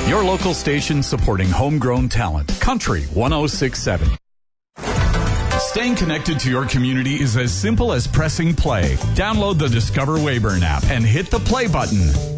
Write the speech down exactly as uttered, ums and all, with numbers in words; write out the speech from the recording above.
Your local station supporting homegrown talent. Country one oh six point seven. Staying connected to your community is as simple as pressing play. Download the Discover Weyburn app and hit the play button.